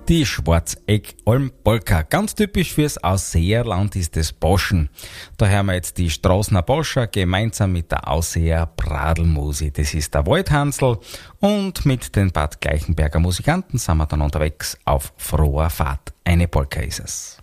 Die Schwarzegg-Alm-Polka. Ganz typisch fürs Ausseerland ist das Boschen. Da hören wir jetzt die Straßner Boscher gemeinsam mit der Ausseer Pradlmusi. Das ist der Waldhansl und mit den Bad Gleichenberger Musikanten sind wir dann unterwegs auf froher Fahrt. Eine Polka ist es.